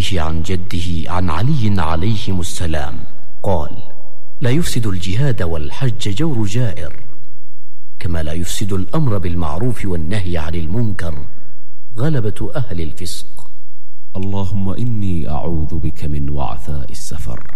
أبيه عن جده عن علي عليهم السلام قال: لا يفسد الجهاد والحج جور جائر، كما لا يفسد الأمر بالمعروف والنهي عن المنكر غلبة أهل الفسق. اللهم إني أعوذ بك من وعثاء السفر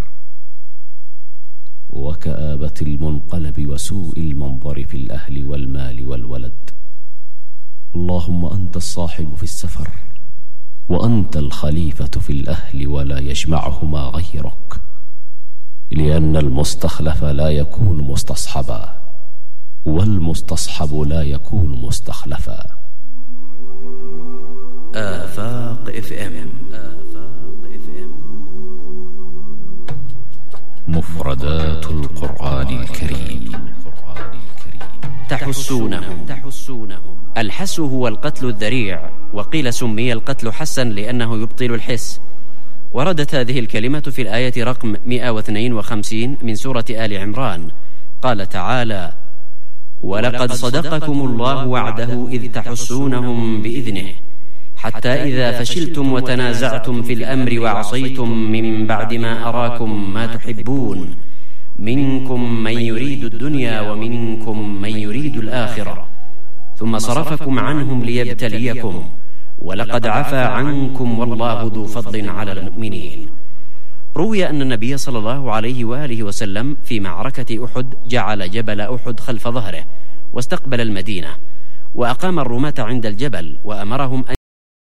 وكآبة المنقلب وسوء المنظر في الأهل والمال والولد. اللهم أنت الصاحب في السفر وأنت الخليفة في الأهل ولا يجمعهما غيرك، لأن المستخلف لا يكون مستصحبا والمستصحب لا يكون مستخلفا. آفاق FM. مفردات القرآن الكريم. تحسونهم. الحس هو القتل الذريع، وقيل سمي القتل حسا لأنه يبطل الحس. وردت هذه الكلمة في الآية رقم 152 من سورة آل عمران. قال تعالى: ولقد صدقكم الله وعده إذ تحسونهم بإذنه حتى إذا فشلتم وتنازعتم في الأمر وعصيتم من بعد ما أراكم ما تحبون منكم من يريد الدنيا ومنكم من يريد الآخرة ثم صرفكم عنهم ليبتليكم ولقد عفا عنكم والله ذو فضل على المؤمنين. روي أن النبي صلى الله عليه وآله وسلم في معركة أحد جعل جبل أحد خلف ظهره واستقبل المدينة، وأقام الرماة عند الجبل وأمرهم أن